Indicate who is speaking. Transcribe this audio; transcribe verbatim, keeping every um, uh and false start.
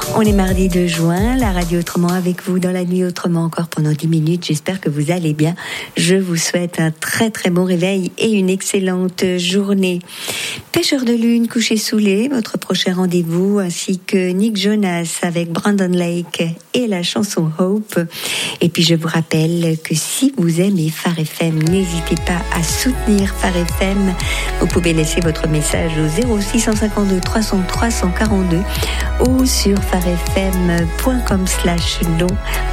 Speaker 1: On est mardi deux juin, la radio Autrement avec vous dans la nuit Autrement encore pendant dix minutes. J'espère que vous allez bien. Je vous souhaite un très très bon réveil et une excellente journée. Pêcheurs de lune, couchés sous lait, votre prochain rendez-vous, ainsi que Nick Jonas avec Brandon Lake et la chanson Hope. Et puis je vous rappelle que si vous aimez Phare F M, n'hésitez pas à soutenir Phare F M. Vous pouvez laisser votre message au zéro six cent cinquante-deux trois cents trois cent quarante-deux ou sur pharefm point com slash don.